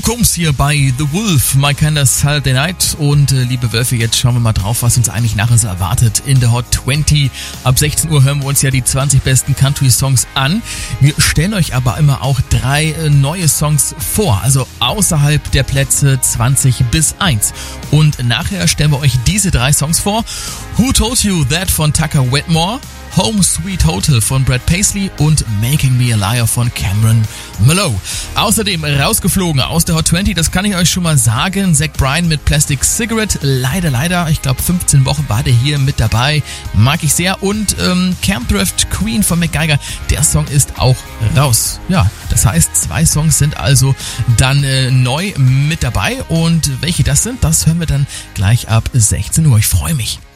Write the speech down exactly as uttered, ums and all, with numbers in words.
Combs hier bei The Wolf, My Kinda Saturday Night. Und äh, liebe Wölfe, jetzt schauen wir mal drauf, was uns eigentlich nachher so erwartet in der Hot zwanzig. Ab sechzehn Uhr hören wir uns ja die zwanzig besten Country-Songs an. Wir stellen euch aber immer auch drei äh, neue Songs vor, also außerhalb der Plätze zwanzig bis eins. Und nachher stellen wir euch diese drei Songs vor. Who Told You That von Tucker Wetmore, Home Sweet Hotel von Brad Paisley und Making Me a Liar von Cameron Malone. Außerdem rausgeflogen aus der Hot zwanzig, das kann ich euch schon mal sagen, Zach Bryan mit Plastic Cigarette. Leider, leider, ich glaube fünfzehn Wochen war der hier mit dabei. Mag ich sehr. Und ähm, Camp Thrift Queen von Mick Geiger, der Song ist auch raus. Ja, das heißt, zwei Songs sind also dann äh, neu mit dabei. Und welche das sind, das hören wir dann gleich ab sechzehn Uhr. Ich freue mich.